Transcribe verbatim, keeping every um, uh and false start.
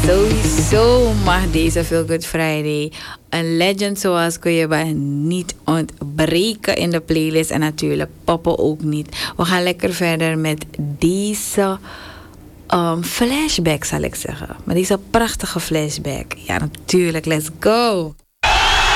Sowieso mag deze Feel Good Friday een legend zoals Koyeba niet ontbreken in de playlist. En natuurlijk Poppen ook niet. We gaan lekker verder met deze um, flashback, zal ik zeggen. Met deze prachtige flashback. Ja, natuurlijk. Let's go!